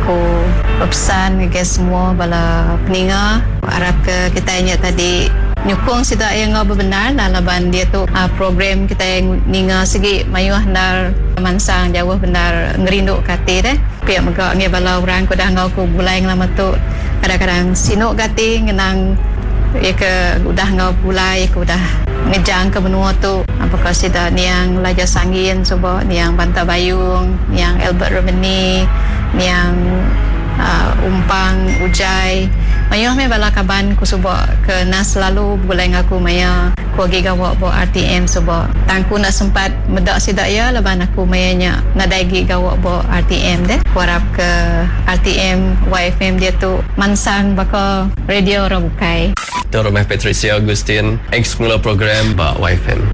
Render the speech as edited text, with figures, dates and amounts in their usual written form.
aku berpesan ke semua bala peninga harap ke kita ingat tadi nyukung sida yang benar laban dia tu program kita yang ninga segi mayuh nar mansang jauh benar ngerinduk kate deh pihak megak nge bala orang ko dah ngau ko bulai lama tu kadang-kadang sinuk kate ngenang ya ke udah ngau bulai ko udah ngejang ke benua tu apakah sida niang Laja Sangin coba niang Banta Bayung niang Albert Romani niang Umpang Ujai mayuh me bala kaban ku suba ke nas selalu bulai ngaku maya ku giga wa RTM suba tangku nak sempat medak sidak ya laban aku mayanya nadaigi gawa bo RTM deh ku harap ke RTM YFM dia tu mansang baka radio orang bukai Itu rumah Patricia Agustin ex mula program ba YFM